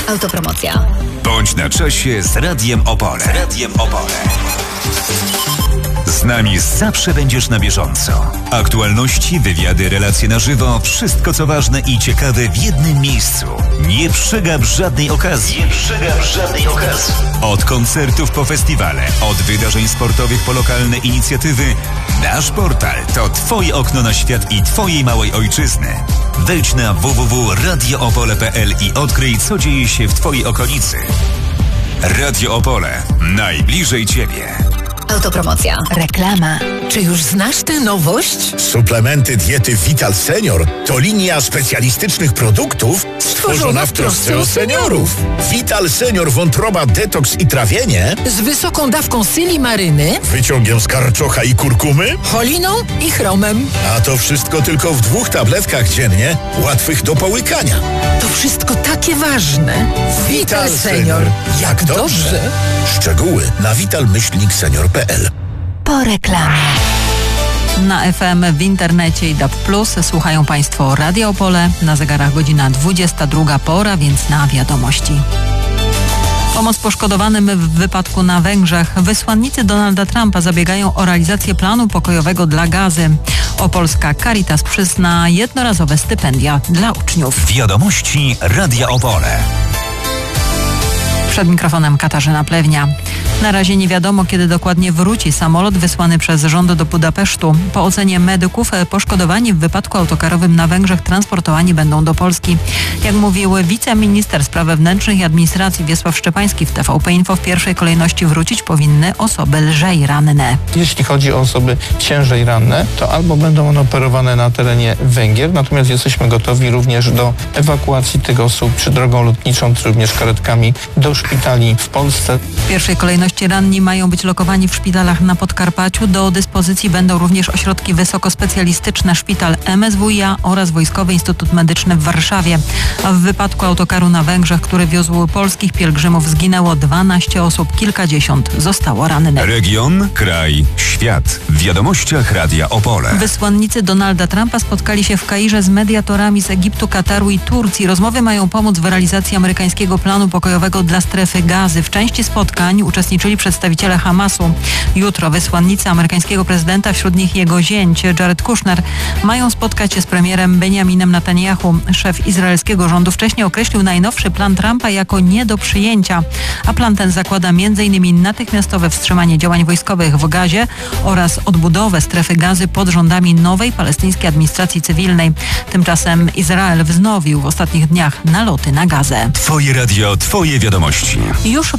Autopromocja. Bądź na czasie z Radiem Opole. Z nami zawsze będziesz na bieżąco. Aktualności, wywiady, relacje na żywo, wszystko co ważne i ciekawe w jednym miejscu. Nie przegap żadnej okazji. Od koncertów po festiwale, od wydarzeń sportowych po lokalne inicjatywy, nasz portal to Twoje okno na świat i Twojej małej ojczyzny. Wejdź na www.radioopole.pl i odkryj, co dzieje się w Twojej okolicy. Radio Opole. Najbliżej Ciebie. Autopromocja. Reklama. Czy już znasz tę nowość? Suplementy diety Vital Senior to linia specjalistycznych produktów stworzona w trosce o seniorów. Vital Senior wątroba detoks i trawienie Z wysoką dawką silimaryny, wyciągiem z karczocha i kurkumy, choliną i chromem. a to wszystko tylko w 2 tabletkach dziennie, łatwych do połykania. To wszystko takie ważne. Vital Senior. Jak dobrze. Szczegóły na vital-senior.pl. Po reklamie. Na FM, w internecie i DAB+. Słuchają Państwo Radio Opole. Na zegarach godzina 22, pora więc na wiadomości. Pomoc poszkodowanym w wypadku na Węgrzech. Wysłannicy Donalda Trumpa zabiegają o realizację planu pokojowego dla Gazy. Opolska Caritas przyzna jednorazowe stypendia dla uczniów. Wiadomości Radia Opole. Przed mikrofonem Katarzyna Plewnia. Na razie nie wiadomo, kiedy dokładnie wróci samolot wysłany przez rząd do Budapesztu. Po ocenie medyków poszkodowani w wypadku autokarowym na Węgrzech transportowani będą do Polski. Jak mówił wiceminister spraw wewnętrznych i administracji Wiesław Szczepański w TVP Info, w pierwszej kolejności wrócić powinny osoby lżej ranne. Jeśli chodzi o osoby ciężej ranne, to albo będą one operowane na terenie Węgier, natomiast jesteśmy gotowi również do ewakuacji tych osób czy drogą lotniczą, czy również karetkami do szpitali w Polsce. W pierwszej kolejności ranni mają być lokowani w szpitalach na Podkarpaciu. Do dyspozycji będą również ośrodki wysokospecjalistyczne, szpital MSWiA oraz Wojskowy Instytut Medyczny w Warszawie. A w wypadku autokaru na Węgrzech, który wiózł polskich pielgrzymów, zginęło 12 osób, kilkadziesiąt zostało rannych. Region, kraj, świat. W wiadomościach Radia Opole. Wysłannicy Donalda Trumpa spotkali się w Kairze z mediatorami z Egiptu, Kataru i Turcji. Rozmowy mają pomóc w realizacji amerykańskiego planu pokojowego dla strefy Gazy. W części spotkań uczestniczyli przedstawiciele Hamasu. Jutro wysłannicy amerykańskiego prezydenta, wśród nich jego zięć Jared Kushner, mają spotkać się z premierem Benjaminem Netanyahu. Szef izraelskiego rządu wcześniej określił najnowszy plan Trumpa jako nie do przyjęcia, a plan ten zakłada m.in. natychmiastowe wstrzymanie działań wojskowych w Gazie oraz odbudowę strefy Gazy pod rządami nowej palestyńskiej administracji cywilnej. Tymczasem Izrael wznowił w ostatnich dniach naloty na Gazę. Twoje radio, Twoje wiadomości. Już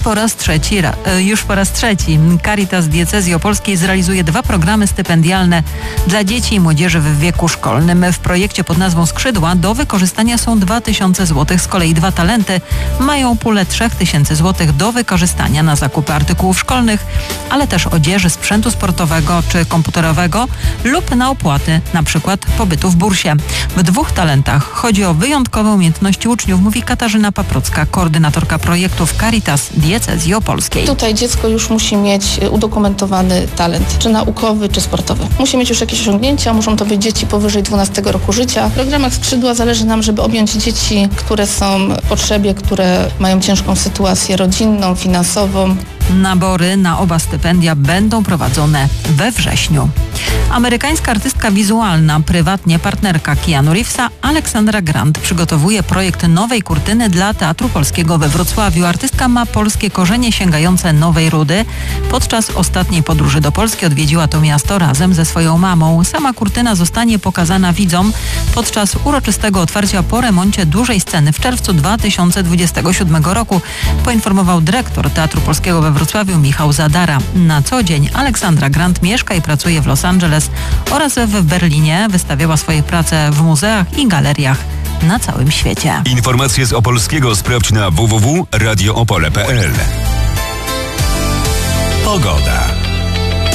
po raz trzeci Caritas Diecezji Opolskiej zrealizuje 2 programy stypendialne dla dzieci i młodzieży w wieku szkolnym. W projekcie pod nazwą Skrzydła do wykorzystania są 2000 zł. Z kolei 2 talenty mają pulę 3000 zł do wykorzystania na zakupy artykułów szkolnych, ale też odzieży, sprzętu sportowego czy komputerowego lub na opłaty, np. pobytu w bursie. W 2 talentach chodzi o wyjątkowe umiejętności uczniów, mówi Katarzyna Paprocka, koordynatorka projektów Caritas Diecezji Opolskiej. Tutaj dziecko już musi mieć udokumentowany talent, czy naukowy, czy sportowy. Musi mieć już jakieś osiągnięcia, muszą to być dzieci powyżej 12 roku życia. W programach Skrzydła zależy nam, żeby objąć dzieci, które są w potrzebie, które mają ciężką sytuację rodzinną, finansową. Nabory na oba stypendia będą prowadzone we wrześniu. Amerykańska artystka wizualna, prywatnie partnerka Keanu Reevesa, Alexandra Grant, przygotowuje projekt nowej kurtyny dla Teatru Polskiego we Wrocławiu. Artystka ma polskie korzenie sięgające Nowej Rudy. Podczas ostatniej podróży do Polski odwiedziła to miasto razem ze swoją mamą. Sama kurtyna zostanie pokazana widzom podczas uroczystego otwarcia po remoncie dużej sceny w czerwcu 2027 roku, poinformował dyrektor Teatru Polskiego we Wrocławiu Michał Zadara. Na co dzień Alexandra Grant mieszka i pracuje w Los Angeles oraz w Berlinie. Wystawiała swoje prace w muzeach i galeriach na całym świecie. Informacje z Opolskiego sprawdź na www.radioopole.pl. Pogoda.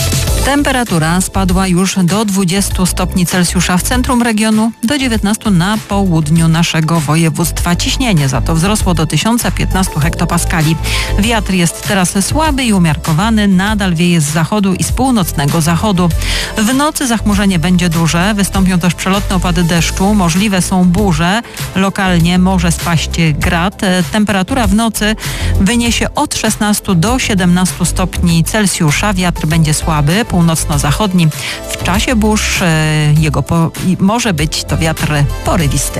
Temperatura spadła już do 20 stopni Celsjusza w centrum regionu, do 19 na południu naszego województwa. Ciśnienie za to wzrosło do 1015 hektopaskali. Wiatr jest teraz słaby i umiarkowany, nadal wieje z zachodu i z północnego zachodu. W nocy zachmurzenie będzie duże, wystąpią też przelotne opady deszczu, możliwe są burze, lokalnie może spaść grad. Temperatura w nocy wyniesie od 16 do 17 stopni Celsjusza. Wiatr będzie słaby, północno-zachodni. W czasie burz może być to wiatr porywisty.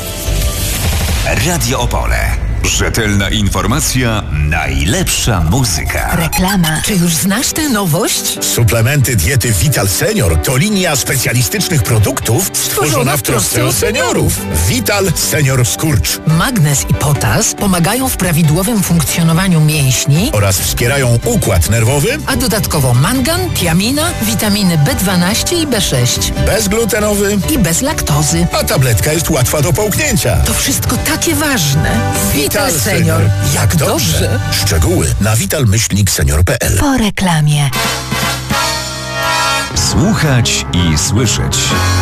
Radio Opole. Rzetelna informacja, najlepsza muzyka. Reklama. Czy już znasz tę nowość? Suplementy diety Vital Senior to linia specjalistycznych produktów stworzona w trosce o seniorów. Vital Senior Skurcz. Magnez i potas pomagają w prawidłowym funkcjonowaniu mięśni Oraz wspierają układ nerwowy. a dodatkowo mangan, tiamina, witaminy B12 i B6 Bezglutenowy. i bez laktozy. A tabletka jest łatwa do połknięcia. To wszystko takie ważne. Vital Senior. Jak dobrze. Szczegóły na vital-senior.pl. Po reklamie. Słuchać i słyszeć.